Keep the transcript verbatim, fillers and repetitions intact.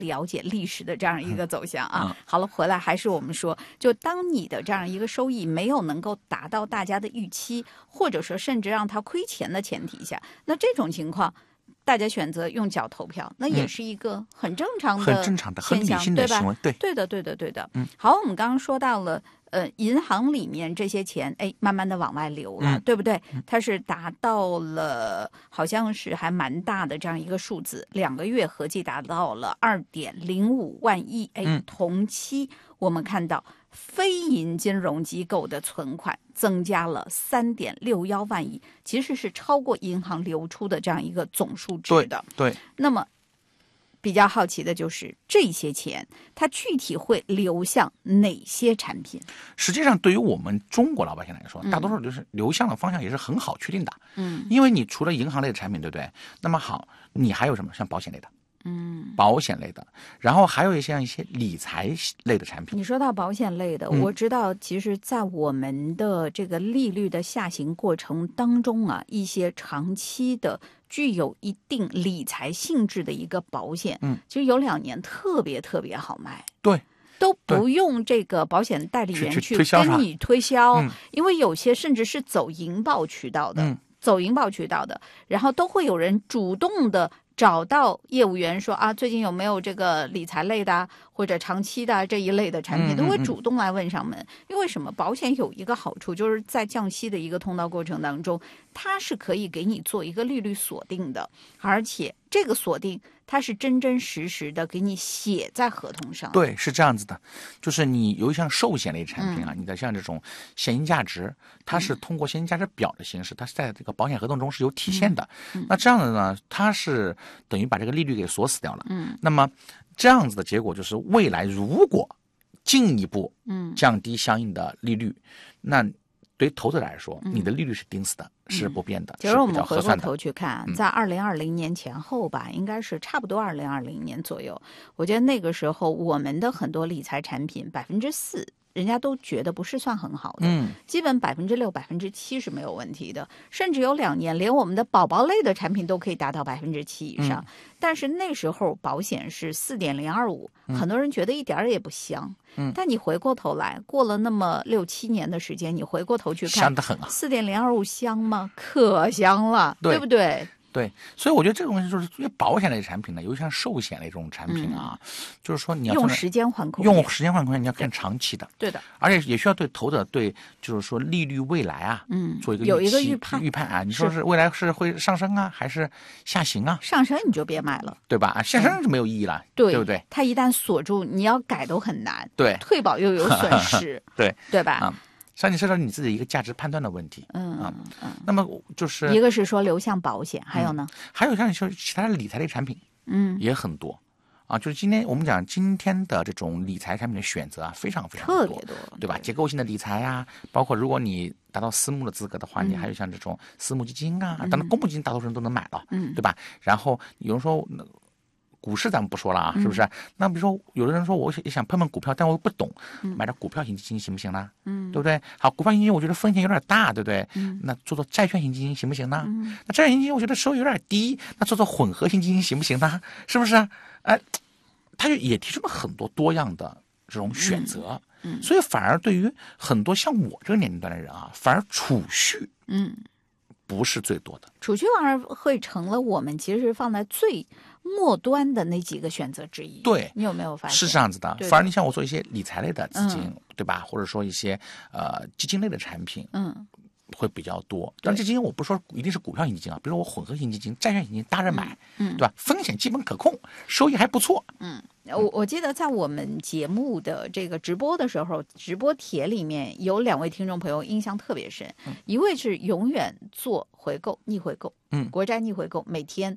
了解历史的这样一个走向啊。 嗯、 好了，回来还是我们说，就当你的这样一个收益没有能够达到大家的预期，或者说甚至让他亏钱的前提下，那这种情况。大家选择用脚投票，那也是一个很正常的、 嗯、很正常的、很理性的行为， 对对的，对的，对的。 嗯， 好，我们刚刚说到了，呃，银行里面这些钱，哎，慢慢的往外流了， 嗯、 对不对？它是达到了，好像是还蛮大的这样一个数字，两个月合计达到了二点零五万亿。哎， 嗯、 同期我们看到非银金融机构的存款增加了三点六一万亿，其实是超过银行流出的这样一个总数值的。 对，对那么比较好奇的就是这些钱它具体会流向哪些产品？ 实际上对于我们中国老百姓来说，大多数就是流向的方向也是很好确定的。 嗯， 因为你除了银行类的产品，对不对？那么好，你还有什么？像保险类的。 嗯， 保险类的，然后还有一些一些理财类的产品。 你说到保险类的， 嗯、 我知道，其实，在我们的这个利率的下行过程当中啊，一些长期的具有一定理财性质的一个保险， 嗯， 其实有两年特别特别好卖。 对。 都不用这个保险代理员去跟你推销， 嗯、 因为有些甚至是走银保渠道的， 嗯、 走银保渠道的，然后都会有人主动的找到业务员说啊，最近有没有这个理财类的或者长期的这一类的产品，都会主动来问上门。 嗯嗯嗯因为什么？保险有一个好处，就是在降息的一个通道过程当中，它是可以给你做一个利率锁定的，而且这个锁定它是真真实实的给你写在合同上。 对，是这样子的，就是你有一项寿险类产品啊， 嗯、 你的像这种现金价值，它是通过现金价值表的形式，它是在这个保险合同中是有体现的。 嗯嗯、 那这样的呢，它是等于把这个利率给锁死掉了。 嗯， 那么这样子的结果就是，未来如果进一步降低相应的利率，嗯、那对于投资者来说， 嗯、 你的利率是定死的，嗯、是不变的。 其实我们回过头去看， 嗯、 在二零二零年前后吧，应该是差不多二零二零年左右，我觉得那个时候我们的很多理财产品百分之四。人家都觉得不是算很好的， 嗯， 基本百分之六、百分之七是没有问题的，甚至有两年连我们的宝宝类的产品都可以达到百分之七以上。嗯、但是那时候保险是四点零二五，很多人觉得一点也不香。 嗯， 但你回过头来，过了那么六七年的时间，你回过头去看， 香得很啊！ 四点零二五香吗？可香了， 对, 对不对？ 对，所以我觉得这个东西就是因为保险类产品呢，尤其像寿险类这种产品啊，嗯、就是说你要用时间换空间，用时间换空间，你要看长期的， 对的， 而且也需要对投资者对就是说利率未来啊， 嗯， 做一个有一个预判预判啊，你说是未来是会上升啊，还是下行啊？ 上升你就别买了， 对吧？下升就没有意义了， 嗯、对对不对？ 它一旦锁住，你要改都很难， 对， 退保又有损失， 对对吧？ 嗯像你涉及到你自己一个价值判断的问题， 嗯啊， 嗯， 那么就是一个是说流向保险，还有呢， 嗯、还有像你说其他的理财类产品， 嗯， 也很多，啊，就是今天我们讲今天的这种理财产品的选择啊，非常非常多， 特别多， 对吧？结构性的理财呀、啊，包括如果你达到私募的资格的话， 嗯、 你还有像这种私募基金啊， 嗯、 当然公募基金大多数人都能买到， 嗯， 对吧？然后有人说。股市咱们不说了啊，是不是？嗯、那比如说，有的人说我也想碰碰股票，但我不懂， 嗯、 买点股票型基金行不行呢？ 嗯， 对不对？好，股票型基金我觉得风险有点大，对不对？ 嗯， 那做做债券型基金行不行呢？ 嗯， 那债券型基金我觉得收益有点低，那做做混合型基金行不行呢？是不是？哎、呃，他就也提出了很多多样的这种选择， 嗯，嗯所以反而对于很多像我这个年龄段的人啊，反而储蓄， 嗯。 不是最多的， 储蓄反而会成了我们其实放在最末端的那几个选择之一。 对， 你有没有发现是这样子的？ 对对反而你像我做一些理财类的资金， 嗯、 对吧？或者说一些呃基金类的产品， 嗯， 会比较多。但这基金我不是说一定是股票型基金啊，比如说我混合型基金、债券型基金大热买， 嗯， 对吧？风险基本可控，收益还不错， 嗯。我我记得在我们节目的这个直播的时候，直播帖里面有两位听众朋友印象特别深， 嗯、 一位是永远做回购逆回购， 嗯， 国债逆回购，每天